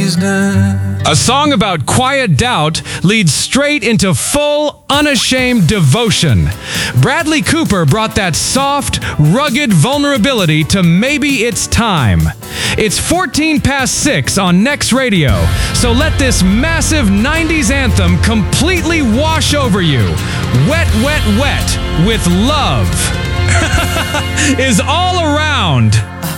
business. A song about quiet doubt leads straight into full, unashamed devotion. Bradley Cooper brought that soft, rugged vulnerability to Maybe It's Time. It's 14 past 6 on Next Radio, so let this massive 90s anthem completely wash over you. Wet, Wet, Wet with Love is all around.